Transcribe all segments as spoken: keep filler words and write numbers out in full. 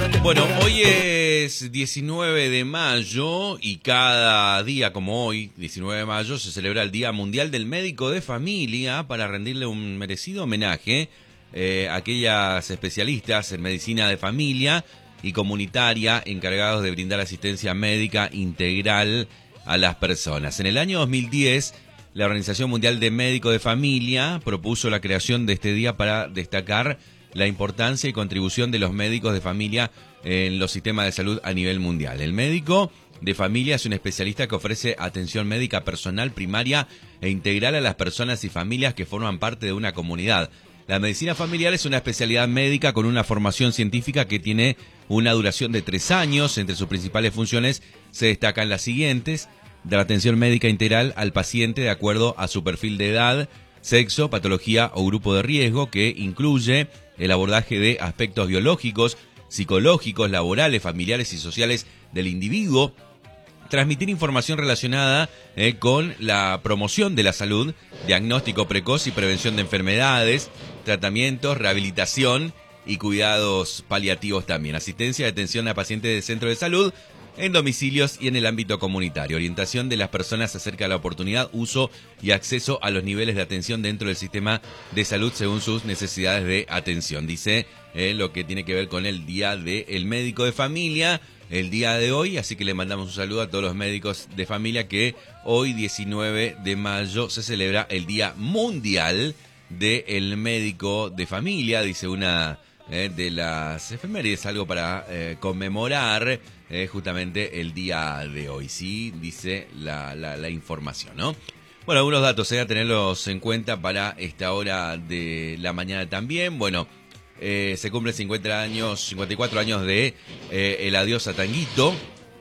Bueno, hoy es diecinueve de mayo y cada día como hoy, diecinueve de mayo, se celebra el Día Mundial del Médico de Familia para rendirle un merecido homenaje eh, a aquellas especialistas en medicina de familia y comunitaria encargados de brindar asistencia médica integral a las personas. En el año dos mil diez, la Organización Mundial de Médicos de Familia propuso la creación de este día para destacar la importancia y contribución de los médicos de familia en los sistemas de salud a nivel mundial. El médico de familia es un especialista que ofrece atención médica personal, primaria e integral a las personas y familias que forman parte de una comunidad. La medicina familiar es una especialidad médica con una formación científica que tiene una duración de tres años. Entre sus principales funciones se destacan las siguientes: dar atención médica integral al paciente de acuerdo a su perfil de edad, sexo, patología o grupo de riesgo, que incluye el abordaje de aspectos biológicos, psicológicos, laborales, familiares y sociales del individuo, transmitir información relacionada eh, con la promoción de la salud, diagnóstico precoz y prevención de enfermedades, tratamientos, rehabilitación y cuidados paliativos también, asistencia y atención a pacientes de centro de salud, en domicilios y en el ámbito comunitario, orientación de las personas acerca de la oportunidad, uso y acceso a los niveles de atención dentro del sistema de salud según sus necesidades de atención. Dice eh, lo que tiene que ver con el Día del Médico de Familia, el día de hoy, así que le mandamos un saludo a todos los médicos de familia que hoy, diecinueve de mayo, se celebra el Día Mundial del Médico de Familia, dice una eh, de las efemérides, algo para eh, conmemorar Eh, justamente el día de hoy, sí, dice la, la, la información, ¿no? Bueno, algunos datos, eh, a tenerlos en cuenta para esta hora de la mañana también. Bueno, eh, se cumplen cincuenta años, cincuenta y cuatro años de eh, El Adiós a Tanguito,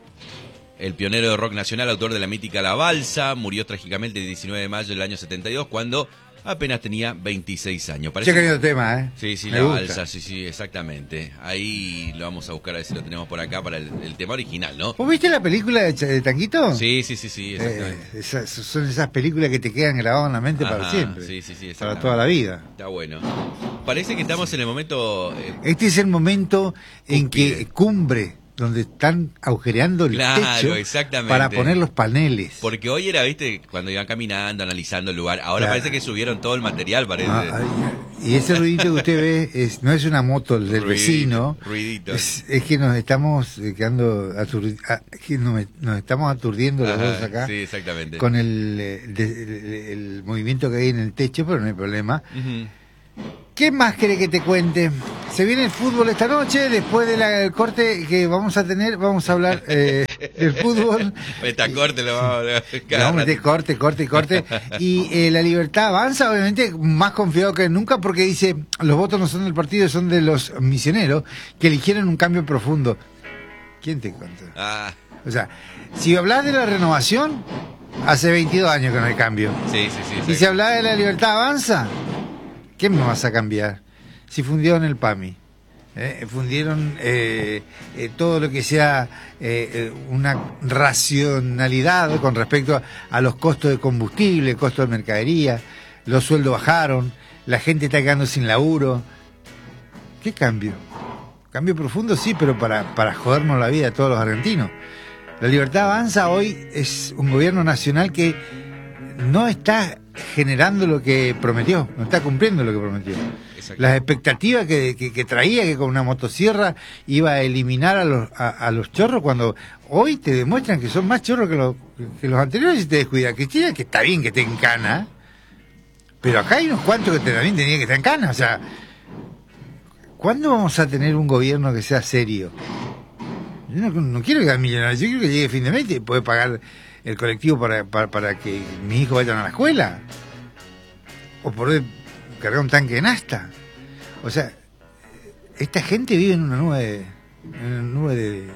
el pionero de rock nacional, autor de la mítica La Balsa, murió trágicamente el diecinueve de mayo del año setenta y dos, cuando apenas tenía veintiséis años. Parece... Qué querido tema, ¿eh? Sí, sí, Me La gusta. Balsa, sí, sí, exactamente. Ahí lo vamos a buscar a ver si lo tenemos por acá para el, el tema original, ¿no? ¿Vos viste la película de, de Tanguito? Sí, sí, sí, sí, exactamente. Eh, esas, son esas películas que te quedan grabadas en la mente Ajá, para siempre. Sí, sí, sí, para toda la vida. Está bueno. Parece que estamos en el momento... Eh, este es el momento en cúspide. que cumbre, donde están agujereando el Claro, techo exactamente. para poner los paneles. Porque hoy era, viste, cuando iban caminando, analizando el lugar. Ahora Claro. parece que subieron todo el material, parece. Ah, ay, y ese ruidito que usted ve es, no es una moto del Ruidito, vecino. ruidito. Es, es que nos estamos eh, quedando aturdi- ah, es que nos, nos estamos aturdiendo los Ajá, dos acá. Sí, exactamente. Con el, eh, de- el, el movimiento que hay en el techo, pero no hay problema. Uh-huh. ¿Qué más quiere que te cuente? Se viene el fútbol esta noche, después del corte que vamos a tener, vamos a hablar eh, del fútbol. Esta corte lo vamos a hablar. Le vamos a meter corte, corte, corte. Y eh, la Libertad avanza, obviamente, más confiado que nunca, porque dice, los votos no son del partido, son de los misioneros, que eligieron un cambio profundo. ¿Quién te contó? Ah, O sea, si hablas de la renovación, hace veintidós años que no hay cambio. sí, sí, sí. Y si hablas de la Libertad avanza, ¿qué me vas a cambiar? Si fundieron el P A M I, ¿eh? fundieron eh, eh, todo lo que sea eh, eh, una racionalidad con respecto a, a los costos de combustible, costos de mercadería, los sueldos bajaron, la gente está quedando sin laburo. ¿Qué cambio? Cambio profundo sí, pero para, para jodernos la vida a todos los argentinos. La Libertad Avanza hoy es un gobierno nacional que no está generando lo que prometió, no está cumpliendo lo que prometió. Las expectativas que, que, que traía, que con una motosierra iba a eliminar a los, a, a los chorros, cuando hoy te demuestran que son más chorros que los, que los anteriores y te descuida. Cristina, que está bien que esté en cana, pero acá hay unos cuantos que también tenían que estar en cana. O sea, ¿cuándo vamos a tener un gobierno que sea serio? Yo no, no quiero que sea millonario, yo quiero que llegue fin de mes y puede pagar el colectivo para, para, para que mis hijos vayan a la escuela, o poder cargar un tanque de nafta. O sea, esta gente vive en una nube de, en una nube de, de,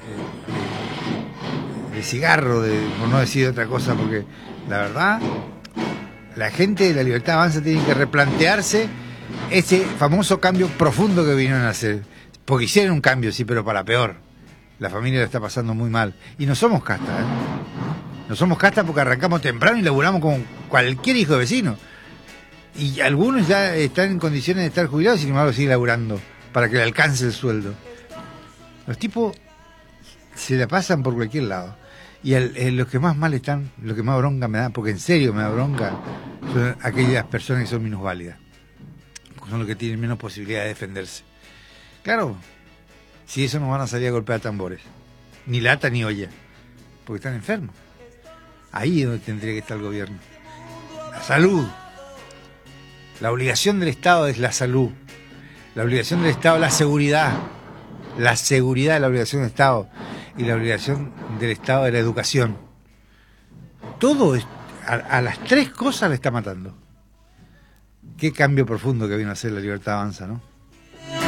de cigarro, de, por no decir otra cosa, porque la verdad, la gente de la Libertad Avanza tiene que replantearse ese famoso cambio profundo que vinieron a hacer, porque hicieron un cambio, sí, pero para peor. La familia la está pasando muy mal, y no somos casta, ¿eh? No somos casta porque arrancamos temprano y laburamos con cualquier hijo de vecino. Y algunos ya están en condiciones de estar jubilados y sin embargo siguen laburando para que le alcance el sueldo. Los tipos se la pasan por cualquier lado. Y el, el, los que más mal están, lo que más bronca me da, porque en serio me da bronca, son aquellas personas que son minusválidas. Son los que tienen menos posibilidad de defenderse. Claro, si eso no van a salir a golpear tambores. Ni lata ni olla. Porque están enfermos. Ahí es donde tendría que estar el gobierno. La salud. La obligación del Estado es la salud. La obligación del Estado es la seguridad. La seguridad es la obligación del Estado. Y la obligación del Estado es la educación. Todo es, a, a las tres cosas le está matando. Qué cambio profundo que vino a hacer La Libertad Avanza, ¿no?